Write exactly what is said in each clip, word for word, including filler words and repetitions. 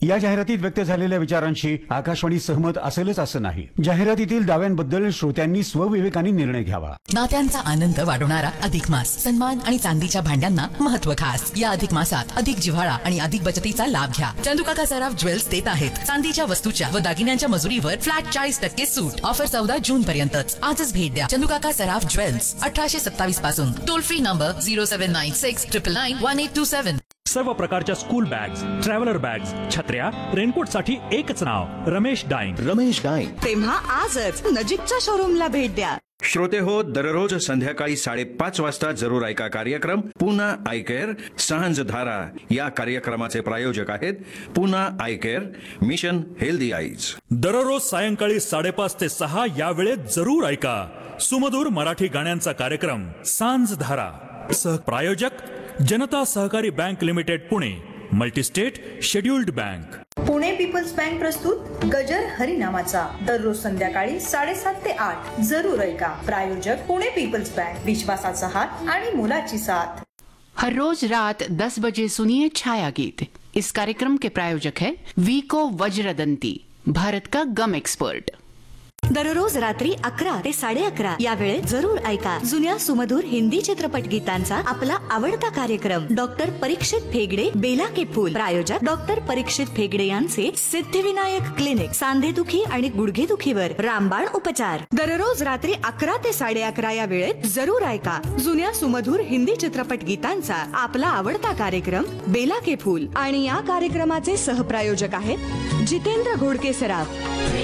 या जाहिरातीत व्यक्त झालेल्या विचारांशी आकाशवाणी सहमत असेलच असं नाही. जाहिरातीतील दाव्यांबद्दल श्रोत्यांनी स्वविवेकाने निर्णय घ्यावा. नात्यांचा आनंद वाढवणारा अधिक मास. सन्मान आणि चांदीच्या भांड्यांना महत्व खास. या अधिक मासात अधिक जिव्हाळा आणि अधिक बचतीचा लाभ घ्या. चंदुकाका सराफ ज्वेल्स देत आहेत चांदीच्या वस्तूच्या व दागिन्यांच्या मजुरीवर फ्लॅट चाळीस टक्के सूट. ऑफर चौदा जून पर्यंतच. आजच भेट द्या चंदुकाका सराफ ज्वेल्स, अठराशे सत्तावीस पासून. Toll free number zero seven nine six triple nine one eight to seven. सर्व प्रकारच्या स्कूल बॅग्स, ट्रॅव्हलर बॅग्स, छत्र्या, रेनकोट साठी एकच नाव, रमेश डाईंग. रमेश डाईंग. तेव्हा आजच नजीकच्या शोरूमला भेट द्या. श्रोते हो, दररोज संध्याकाळी साडेपाच वाजता जरूर ऐका कार्यक्रम पूना आय केअर सांझ धारा. या कार्यक्रमाचे प्रायोजक आहेत Poona I care, mission healthy eyes. दररोज सायंकाळी साडेपाच ते सहा या वेळेत जरूर ऐका सुमधुर मराठी गाण्यांचा कार्यक्रम सांझ धारा. सह प्रायोजक जनता सहकारी bank limited Pune, multi-state scheduled bank. Pune people's bank प्रस्तुत गजर हरिनामाचा दररोज संध्याकाळी साडेसात ते आठ जरूर ऐका. प्रायोजक पुणे पीपल्स बँक, विश्वासाचा हात आणि मुलाची साथ. हर रोज रात दस बजे सुनिए छाया गीत. इस कार्यक्रम के प्रायोजक है वीको वज्रदंती, भारत का गम एक्सपर्ट. दररोज रात्री अकरा ते साडे अकरा या वेळेत जरूर ऐका जुन्या सुमधुर हिंदी चित्रपट गीतांचा आपला आवडता कार्यक्रम डॉक्टर परीक्षित फेगडे बेला के फूल. प्रायोजक डॉक्टर परीक्षित फेगडे यांचे सिद्धिविनायक क्लिनिक, सांधेदुखी आणि गुडघेदुखीवर रामबाण उपचार. दररोज रात्री अकरा ते साडे अकरा या वेळेत जरूर ऐका जुन्या सुमधुर हिंदी चित्रपट गीतांचा आपला आवडता कार्यक्रम बेला के फूल. आणि या कार्यक्रमाचे सहप्रायोजक आहेत जितेंद्र घोडके सराफ.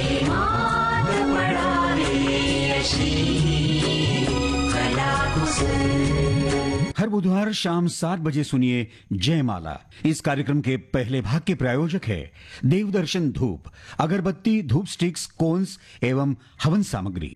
हर बुधवार शाम सात बजे सुनिए जयमाला. इस कार्यक्रम के पहले भाग के प्रायोजक है देवदर्शन धूप, अगरबत्ती, धूप स्टिक्स, कोन्स एवं हवन सामग्री.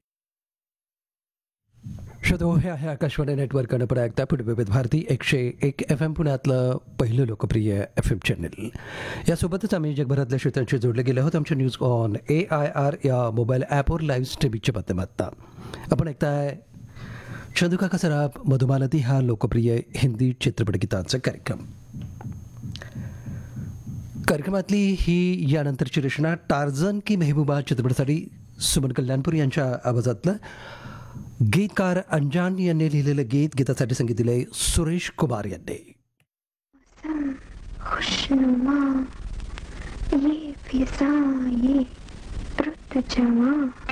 शोधो हे आहे आकाशवाणी नेटवर्क आणि पुन्हा एकदा पुणे विविध भारती एकशे एक एफ एम पुण्यातलं पहिलं लोकप्रिय एफ एम चॅनल. यासोबतच आम्ही जगभरातल्या श्रोत्यांशी जोडले गेले आहोत आमच्या news on A I R या मोबाईल ॲपवर लाईव्ह स्ट्रीमिंगच्या माध्यमातून. आपण ऐकताय चंदुकाका सराफ मधुमालती हा लोकप्रिय हिंदी चित्रपट गीतांचा कार्यक्रम. कार्यक्रमातली ही यानंतरची रचना टार्झन की मेहबूबा चित्रपटासाठी सुमन कल्याणपूर यांच्या आवाजातलं. गीतकार अंजान यांनी लिहिलेलं गीत, गीतासाठी संगीत दिलंय सुरेश कुमार यांनी. खुशनुमा ये फिजा ये रुत जवा